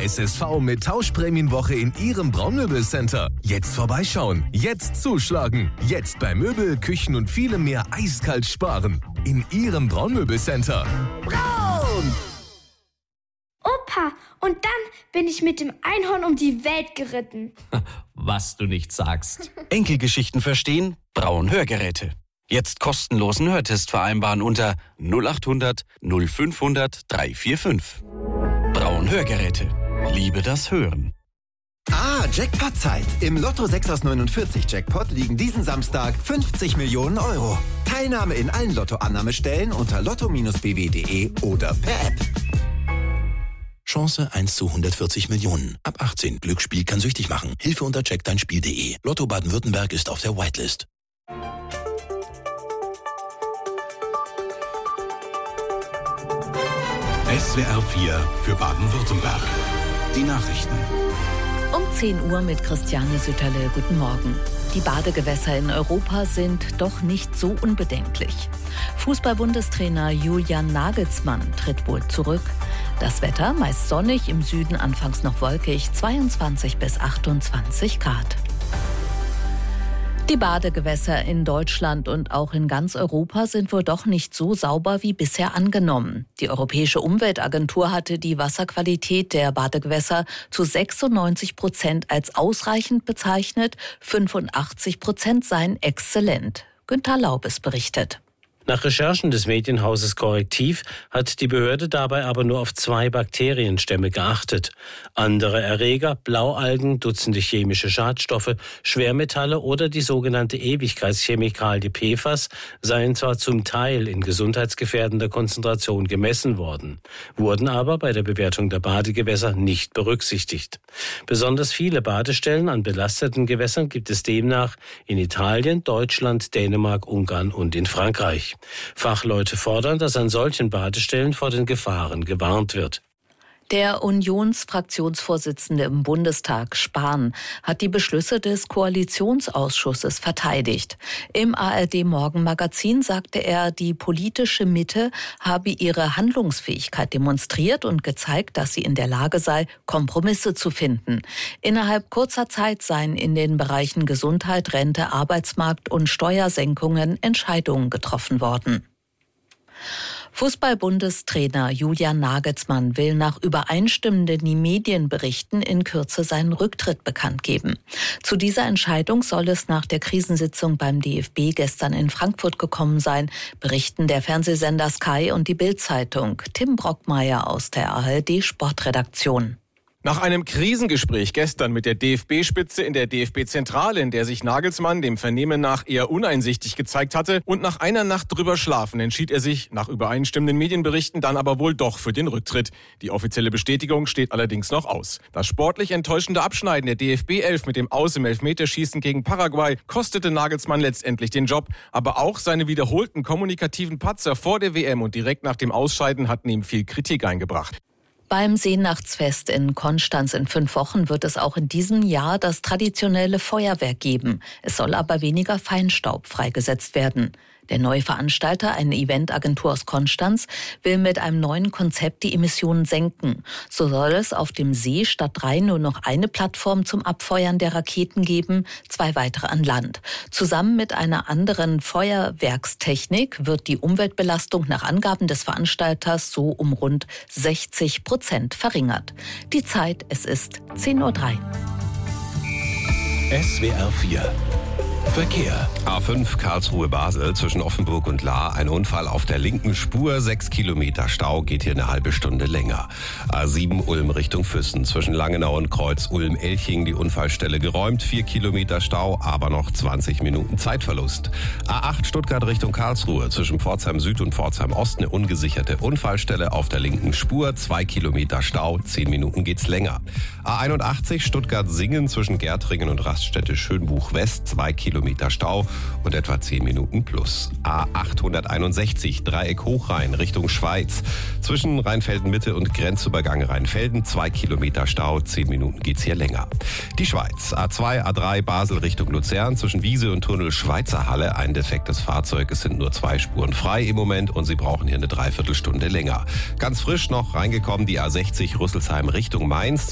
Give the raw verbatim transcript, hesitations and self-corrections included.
S S V mit Tauschprämienwoche in Ihrem Braunmöbelcenter. Jetzt vorbeischauen, jetzt zuschlagen, jetzt bei Möbel, Küchen und vielem mehr eiskalt sparen. In Ihrem Braunmöbelcenter. Braun! Opa, und dann bin ich mit dem Einhorn um die Welt geritten. Was du nicht sagst. Enkelgeschichten verstehen? Braun Hörgeräte. Jetzt kostenlosen Hörtest vereinbaren unter null acht hundert null fünfhundert dreihundertfünfundvierzig. Braun Hörgeräte. Liebe das Hören. Ah, Jackpot-Zeit. Im Lotto sechs aus neunundvierzig Jackpot liegen diesen Samstag fünfzig Millionen Euro. Teilnahme in allen Lotto-Annahmestellen unter lotto Bindestrich b w punkt de oder per App. Chance eins zu hundertvierzig Millionen. Ab achtzehn. Glücksspiel kann süchtig machen. Hilfe unter check dein Spiel punkt de. Lotto Baden-Württemberg ist auf der Whitelist. S W R vier für Baden-Württemberg. Die Nachrichten. Um zehn Uhr mit Christiane Sütterle. Guten Morgen. Die Badegewässer in Europa sind doch nicht so unbedenklich. Fußball-Bundestrainer Julian Nagelsmann tritt wohl zurück. Das Wetter meist sonnig, im Süden anfangs noch wolkig, zweiundzwanzig bis achtundzwanzig Grad. Die Badegewässer in Deutschland und auch in ganz Europa sind wohl doch nicht so sauber wie bisher angenommen. Die Europäische Umweltagentur hatte die Wasserqualität der Badegewässer zu sechsundneunzig Prozent als ausreichend bezeichnet, fünfundachtzig Prozent seien exzellent. Günter Laubes berichtet. Nach Recherchen des Medienhauses Korrektiv hat die Behörde dabei aber nur auf zwei Bakterienstämme geachtet. Andere Erreger, Blaualgen, Dutzende chemische Schadstoffe, Schwermetalle oder die sogenannte Ewigkeitschemikalie P F A S seien zwar zum Teil in gesundheitsgefährdender Konzentration gemessen worden, wurden aber bei der Bewertung der Badegewässer nicht berücksichtigt. Besonders viele Badestellen an belasteten Gewässern gibt es demnach in Italien, Deutschland, Dänemark, Ungarn und in Frankreich. Fachleute fordern, dass an solchen Badestellen vor den Gefahren gewarnt wird. Der Unionsfraktionsvorsitzende im Bundestag, Spahn, hat die Beschlüsse des Koalitionsausschusses verteidigt. Im A R D-Morgenmagazin sagte er, die politische Mitte habe ihre Handlungsfähigkeit demonstriert und gezeigt, dass sie in der Lage sei, Kompromisse zu finden. Innerhalb kurzer Zeit seien in den Bereichen Gesundheit, Rente, Arbeitsmarkt und Steuersenkungen Entscheidungen getroffen worden. Fußball-Bundestrainer Julian Nagelsmann will nach übereinstimmenden Medienberichten in Kürze seinen Rücktritt bekannt geben. Zu dieser Entscheidung soll es nach der Krisensitzung beim D F B gestern in Frankfurt gekommen sein, berichten der Fernsehsender Sky und die Bild-Zeitung. Tim Brockmeier aus der A R D-Sportredaktion. Nach einem Krisengespräch gestern mit der D F B-Spitze in der D F B-Zentrale, in der sich Nagelsmann dem Vernehmen nach eher uneinsichtig gezeigt hatte, und nach einer Nacht drüber schlafen, entschied er sich, nach übereinstimmenden Medienberichten, dann aber wohl doch für den Rücktritt. Die offizielle Bestätigung steht allerdings noch aus. Das sportlich enttäuschende Abschneiden der D F B-Elf mit dem Aus im Elfmeterschießen gegen Paraguay kostete Nagelsmann letztendlich den Job, aber auch seine wiederholten kommunikativen Patzer vor der W M und direkt nach dem Ausscheiden hatten ihm viel Kritik eingebracht. Beim Seenachtsfest in Konstanz in fünf Wochen wird es auch in diesem Jahr das traditionelle Feuerwerk geben. Es soll aber weniger Feinstaub freigesetzt werden. Der neue Veranstalter, eine Eventagentur aus Konstanz, will mit einem neuen Konzept die Emissionen senken. So soll es auf dem See statt drei nur noch eine Plattform zum Abfeuern der Raketen geben, zwei weitere an Land. Zusammen mit einer anderen Feuerwerkstechnik wird die Umweltbelastung nach Angaben des Veranstalters so um rund sechzig Prozent verringert. Die Zeit, es ist zehn Uhr drei. S W R vier Verkehr. A fünf Karlsruhe-Basel zwischen Offenburg und Lahr. Ein Unfall auf der linken Spur. Sechs Kilometer Stau, geht hier eine halbe Stunde länger. A sieben Ulm Richtung Füssen zwischen Langenau und Kreuz Ulm-Elching. Die Unfallstelle geräumt. Vier Kilometer Stau, aber noch zwanzig Minuten Zeitverlust. A acht Stuttgart Richtung Karlsruhe zwischen Pforzheim Süd und Pforzheim Ost. Eine ungesicherte Unfallstelle auf der linken Spur. Zwei Kilometer Stau, zehn Minuten geht's länger. A einundachtzig Stuttgart-Singen zwischen Gärtringen und Raststätte Schönbuch West. Zwei Kilometer Stau und etwa zehn Minuten plus. A achthunderteinundsechzig Dreieck Hochrhein Richtung Schweiz. Zwischen Rheinfelden-Mitte und Grenzübergang Rheinfelden zwei Kilometer Stau, zehn Minuten geht's hier länger. Die Schweiz. A zwei A drei Basel Richtung Luzern zwischen Wiese und Tunnel Schweizer Halle. Ein defektes Fahrzeug. Es sind nur zwei Spuren frei im Moment und Sie brauchen hier eine Dreiviertelstunde länger. Ganz frisch noch reingekommen die A sechzig Rüsselsheim Richtung Mainz